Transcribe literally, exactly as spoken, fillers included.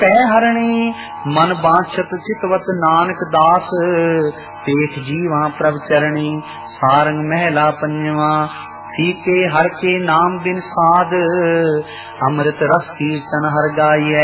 पै हरणी मन बांछत चितवत नानक दास, पेख जीवा प्रभ चरणी सारंग महला पंजवा। सीके हर के नाम बिन साध, अमृत रस कीर्तन हर गाइए।